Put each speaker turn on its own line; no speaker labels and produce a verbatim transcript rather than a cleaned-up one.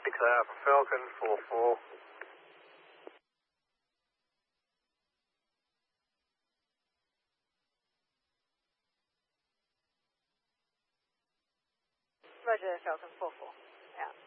six Alpha Falcon, four four.
Roger, Falcon four four. Out.